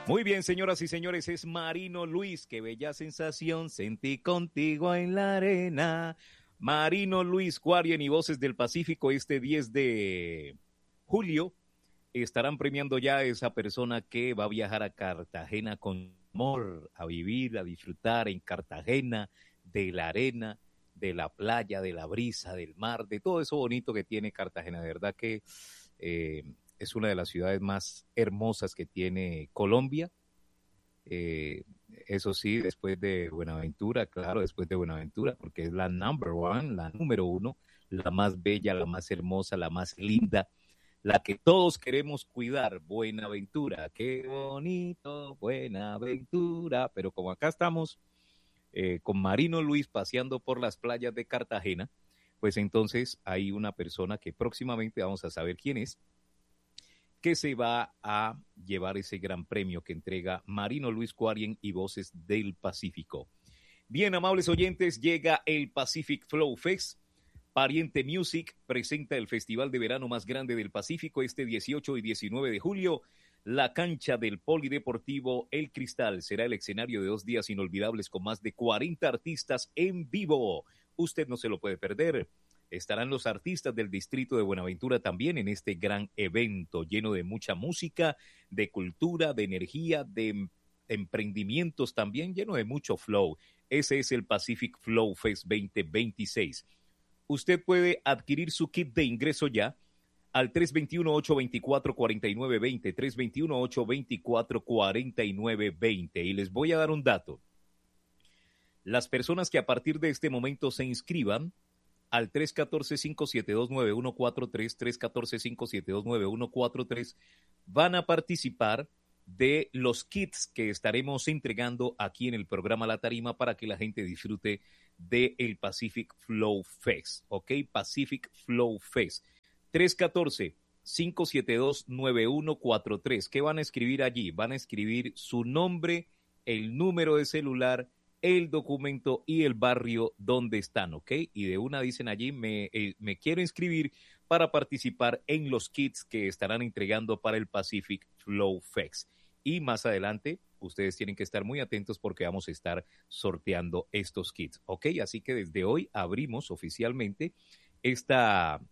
Muy bien, señoras y señores, es Marino Luis. Qué bella sensación sentí contigo en la arena. Marino Luis Cuarien y Voces del Pacífico este 10 de julio estarán premiando ya a esa persona que va a viajar a Cartagena con amor, a vivir, a disfrutar en Cartagena de la arena, de la playa, de la brisa, del mar, de todo eso bonito que tiene Cartagena. De verdad que eh, es una de las ciudades más hermosas que tiene Colombia. Eh, Eso sí, después de Buenaventura, claro, después de Buenaventura, porque es la number one, la número uno, la más bella, la más hermosa, la más linda, la que todos queremos cuidar, Buenaventura. Qué bonito, Buenaventura. Pero como acá estamos con Marino Luis paseando por las playas de Cartagena, pues entonces hay una persona que próximamente vamos a saber quién es, que se va a llevar ese gran premio que entrega Marino Luis Cuarien y Voces del Pacífico. Bien, amables oyentes, llega el Pacific Flow Fest. Pariente Music presenta el festival de verano más grande del Pacífico este 18 y 19 de julio. La cancha del Polideportivo El Cristal será el escenario de 2 días inolvidables con más de 40 artistas en vivo. Usted no se lo puede perder. Estarán los artistas del distrito de Buenaventura también en este gran evento lleno de mucha música, de cultura, de energía, de emprendimientos también, lleno de mucho flow. Ese es el Pacific Flow Fest 2026. Usted puede adquirir su kit de ingreso ya al 321-824-4920, 321-824-4920. Y les voy a dar un dato. Las personas que a partir de este momento se inscriban al 314-572-9143, 314-572-9143, van a participar de los kits que estaremos entregando aquí en el programa La Tarima para que la gente disfrute del Pacific Flow Fest, ¿ok? Pacific Flow Fest. 314-572-9143. ¿Qué van a escribir allí? Van a escribir su nombre, el número de celular, el documento y el barrio donde están, ¿ok? Y de una dicen allí, me quiero inscribir para participar en los kits que estarán entregando para el Pacific Flow Fest. Y más adelante, ustedes tienen que estar muy atentos porque vamos a estar sorteando estos kits, ¿ok? Así que desde hoy abrimos oficialmente esta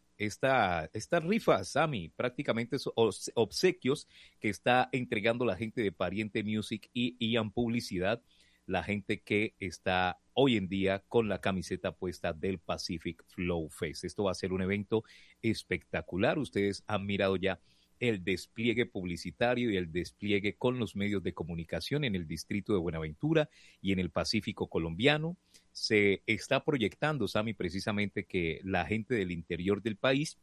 rifa, Sammy, prácticamente obsequios que está entregando la gente de Pariente Music y Ian Publicidad, la gente que está hoy en día con la camiseta puesta del Pacific Flow Fest. Esto va a ser un evento espectacular. Ustedes han mirado ya el despliegue publicitario y el despliegue con los medios de comunicación en el distrito de Buenaventura y en el Pacífico colombiano. Se está proyectando, Sammy, precisamente que la gente del interior del país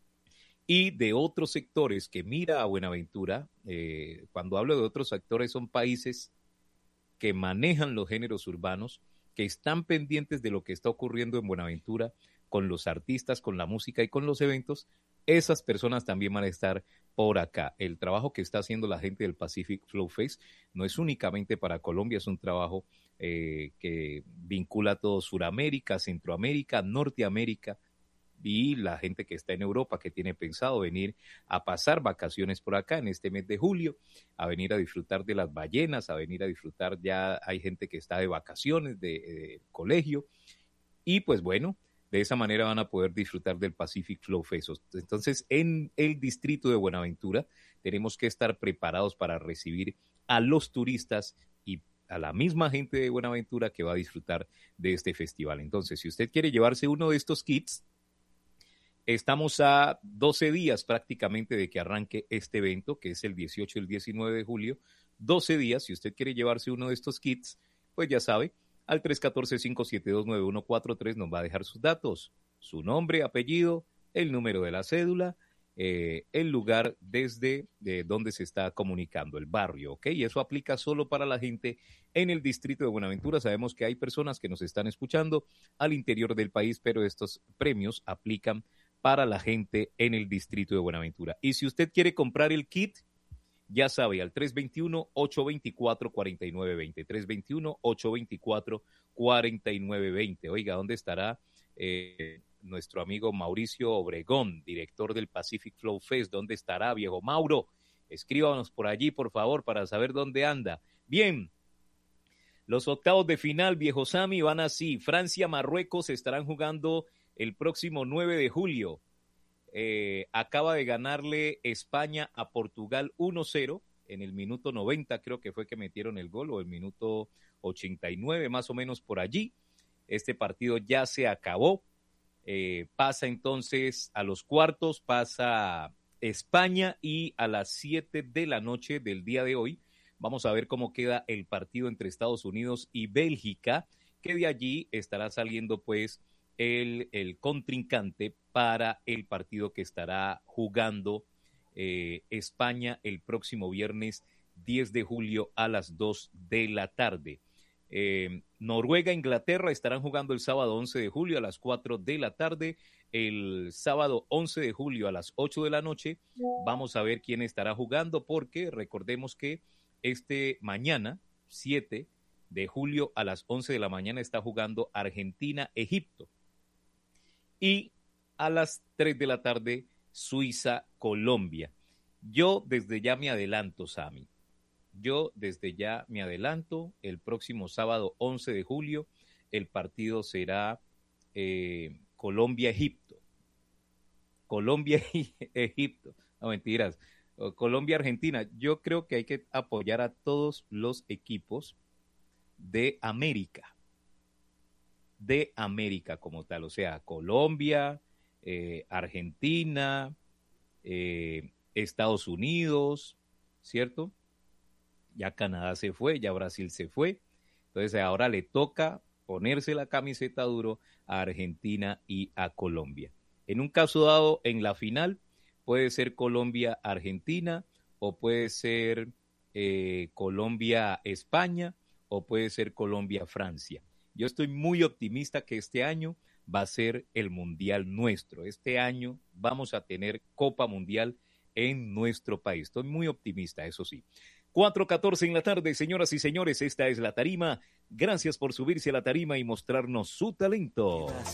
y de otros sectores que mira a Buenaventura, cuando hablo de otros sectores son países que manejan los géneros urbanos, que están pendientes de lo que está ocurriendo en Buenaventura con los artistas, con la música y con los eventos. Esas personas también van a estar por acá. El trabajo que está haciendo la gente del Pacific Flow Fest no es únicamente para Colombia, es un trabajo que vincula a todo Sudamérica, Centroamérica, Norteamérica, y la gente que está en Europa, que tiene pensado venir a pasar vacaciones por acá en este mes de julio, a venir a disfrutar de las ballenas, a venir a disfrutar, ya hay gente que está de vacaciones de colegio, y pues bueno, de esa manera van a poder disfrutar del Pacific Flow Fest. Entonces, en el distrito de Buenaventura, tenemos que estar preparados para recibir a los turistas y a la misma gente de Buenaventura que va a disfrutar de este festival. Entonces, si usted quiere llevarse uno de estos kits, estamos a 12 días prácticamente de que arranque este evento, que es el 18 y el 19 de julio. 12 días, si usted quiere llevarse uno de estos kits, pues ya sabe, al 314-572-9143 nos va a dejar sus datos, su nombre, apellido, el número de la cédula, el lugar desde donde se está comunicando, el barrio, ¿ok? Y eso aplica solo para la gente en el distrito de Buenaventura. Sabemos que hay personas que nos están escuchando al interior del país, pero estos premios aplican para la gente en el distrito de Buenaventura. Y si usted quiere comprar el kit, ya sabe, al 321-824-4920, 321-824-4920. Oiga, ¿dónde estará nuestro amigo Mauricio Obregón, director del Pacific Flow Fest? ¿Dónde estará, viejo Mauro? Escríbanos por allí, por favor, para saber dónde anda. Bien, los octavos de final, viejo Sammy, van así. Francia, Marruecos estarán jugando el próximo 9 de julio. Acaba de ganarle España a Portugal 1-0 en el minuto 90, creo que fue que metieron el gol, o el minuto 89, más o menos por allí. Este partido ya se acabó. Pasa entonces a los cuartos, pasa España, y a las 7 de la noche del día de hoy vamos a ver cómo queda el partido entre Estados Unidos y Bélgica, que de allí estará saliendo pues el contrincante para el partido que estará jugando España el próximo viernes 10 de julio a las 2 de la tarde. Noruega e Inglaterra estarán jugando el sábado 11 de julio a las 4 de la tarde. El sábado 11 de julio a las 8 de la noche vamos a ver quién estará jugando, porque recordemos que mañana, 7 de julio a las 11 de la mañana, está jugando Argentina-Egipto. Y a las 3 de la tarde, Suiza-Colombia. Yo desde ya me adelanto, Sammy. El próximo sábado 11 de julio, el partido será Colombia-Egipto. Colombia-Egipto. No, mentiras. Colombia-Argentina. Yo creo que hay que apoyar a todos los equipos de América como tal, o sea, Colombia, Argentina, Estados Unidos, ¿cierto? Ya Canadá se fue, ya Brasil se fue, entonces ahora le toca ponerse la camiseta duro a Argentina y a Colombia. En un caso dado, en la final, puede ser Colombia-Argentina, o puede ser Colombia-España, o puede ser Colombia-Francia. Yo estoy muy optimista que este año va a ser el mundial nuestro. Este año vamos a tener Copa Mundial en nuestro país. Estoy muy optimista, eso sí. 4:14 en la tarde, señoras y señores, esta es La Tarima. Gracias por subirse a la tarima y mostrarnos su talento.